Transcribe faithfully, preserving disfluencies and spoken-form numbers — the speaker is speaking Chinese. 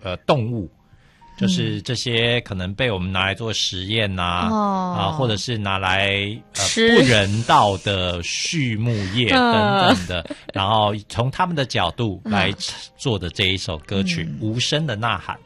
呃动物。就是这些可能被我们拿来做实验呐、啊， 哦、 啊，或者是拿来呃吃不人道的畜牧业等等的，然后从他们的角度来做的这一首歌曲《无声的呐喊》。